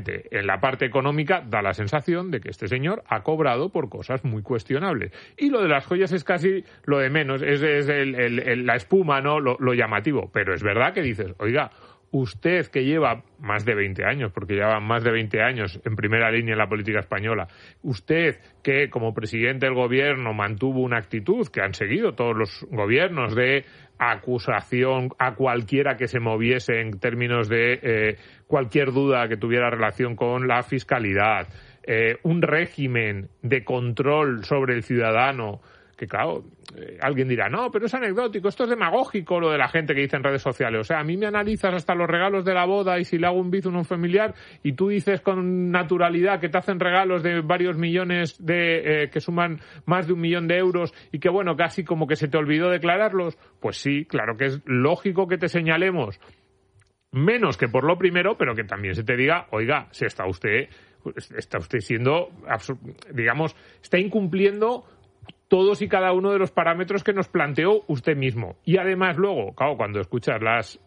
efectivamente, en la parte económica da la sensación de que este señor ha cobrado por cosas muy cuestionables. Y lo de las joyas es casi lo de menos, es la espuma, ¿no? Lo llamativo. Pero es verdad que dices, oiga, usted que lleva más de 20 años, porque lleva más de 20 años en primera línea en la política española, usted que como presidente del gobierno mantuvo una actitud que han seguido todos los gobiernos de acusación a cualquiera que se moviese en términos de cualquier duda que tuviera relación con la fiscalidad, un régimen de control sobre el ciudadano, que claro, alguien dirá, no, pero es anecdótico, esto es demagógico lo de la gente que dice en redes sociales. O sea, a mí me analizas hasta los regalos de la boda y si le hago un bizum a un familiar y tú dices con naturalidad que te hacen regalos de varios millones que suman más de 1 millón de euros y que bueno, casi como que se te olvidó declararlos. Pues sí, claro que es lógico que te señalemos menos que por lo primero, pero que también se te diga, oiga, si está usted siendo, digamos, está incumpliendo todos y cada uno de los parámetros que nos planteó usted mismo. Y además luego, claro, cuando escuchas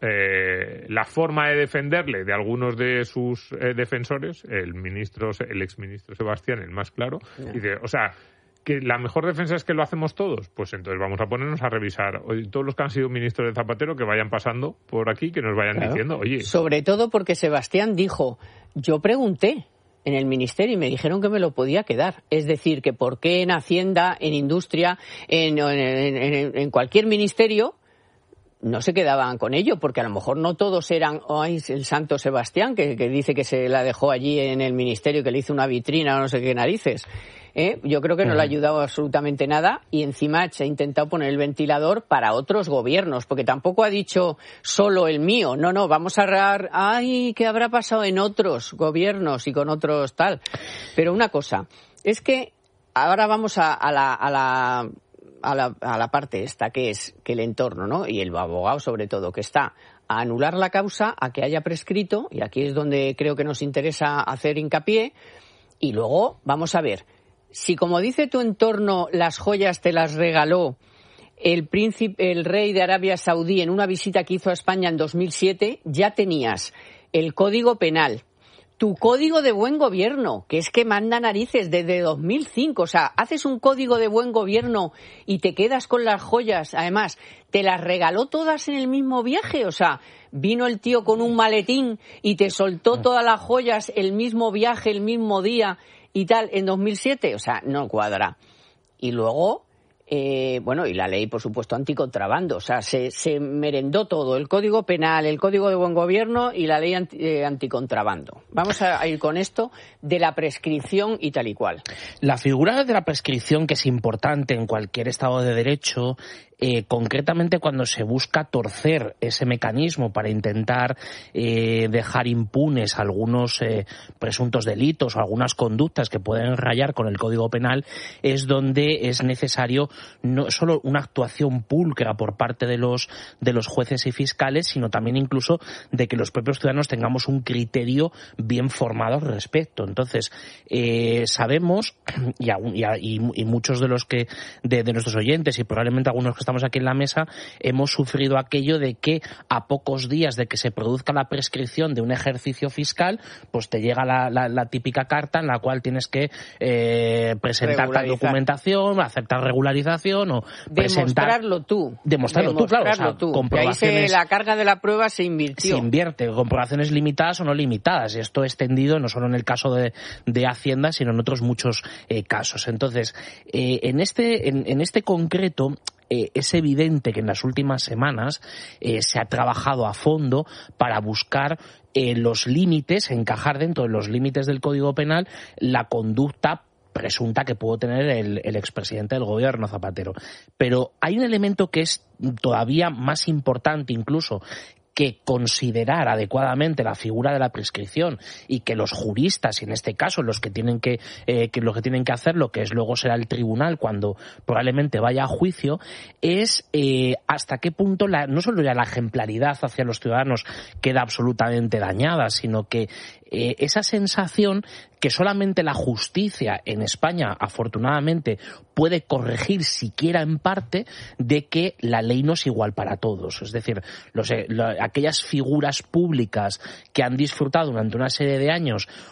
la forma de defenderle de algunos de sus defensores, el exministro Sebastián, el más claro, dice, o sea, que la mejor defensa es que lo hacemos todos, pues entonces vamos a ponernos a revisar. Oye, todos los que han sido ministros de Zapatero que vayan pasando por aquí, que nos vayan diciendo, oye. Sobre todo porque Sebastián dijo, yo pregunté en el ministerio y me dijeron que me lo podía quedar. Es decir, que por qué en Hacienda, en Industria, en cualquier ministerio no se quedaban con ello, porque a lo mejor no todos eran el santo Sebastián, que dice que se la dejó allí en el ministerio, que le hizo una vitrina o no sé qué narices. Yo creo que no le ha ayudado absolutamente nada y encima se ha intentado poner el ventilador para otros gobiernos, porque tampoco ha dicho solo el mío. No, vamos a hablar, ¿qué habrá pasado en otros gobiernos y con otros tal? Pero una cosa, es que ahora vamos a la parte esta, que es que el entorno, ¿no? Y el abogado sobre todo, que está a anular la causa, a que haya prescrito, y aquí es donde creo que nos interesa hacer hincapié, y luego vamos a ver. Si, como dice tu entorno, las joyas te las regaló el rey de Arabia Saudí en una visita que hizo a España en 2007, ya tenías el Código Penal, tu Código de Buen Gobierno, que es que manda narices desde 2005. O sea, haces un Código de Buen Gobierno y te quedas con las joyas. Además, te las regaló todas en el mismo viaje. O sea, vino el tío con un maletín y te soltó todas las joyas el mismo viaje, el mismo día y tal, en 2007, o sea, no cuadra. Y luego, y la ley, por supuesto, anticontrabando, o sea, se merendó todo, el Código Penal, el Código de Buen Gobierno y la ley anticontrabando. Vamos a ir con esto de la prescripción y tal y cual. La figura de la prescripción, que es importante en cualquier Estado de Derecho, concretamente cuando se busca torcer ese mecanismo para intentar dejar impunes algunos presuntos delitos o algunas conductas que pueden rayar con el Código Penal, es donde es necesario no solo una actuación pulcra por parte de los jueces y fiscales, sino también incluso de que los propios ciudadanos tengamos un criterio bien formado al respecto. Entonces, sabemos, y muchos de los que de nuestros oyentes y probablemente algunos que estamos aquí en la mesa, hemos sufrido aquello de que a pocos días de que se produzca la prescripción de un ejercicio fiscal, pues te llega la típica carta en la cual tienes que presentar tal documentación, aceptar regularización o presentar... Demostrarlo tú, claro. O sea, comprobaciones... Ahí la carga de la prueba se invirtió. Se invierte, comprobaciones limitadas o no limitadas. Y esto extendido no solo en el caso de Hacienda, sino en otros muchos casos. Entonces, en este concreto, es evidente que en las últimas semanas se ha trabajado a fondo para buscar los límites, encajar dentro de los límites del Código Penal la conducta presunta que pudo tener el expresidente del gobierno, Zapatero. Pero hay un elemento que es todavía más importante incluso que considerar adecuadamente la figura de la prescripción y que los juristas, y en este caso los que tienen que hacer, lo que es luego será el tribunal cuando probablemente vaya a juicio, es hasta qué punto no solo ya la ejemplaridad hacia los ciudadanos queda absolutamente dañada, sino que esa sensación que solamente la justicia en España, afortunadamente, puede corregir siquiera en parte de que la ley no es igual para todos. Es decir, aquellas figuras públicas que han disfrutado durante una serie de años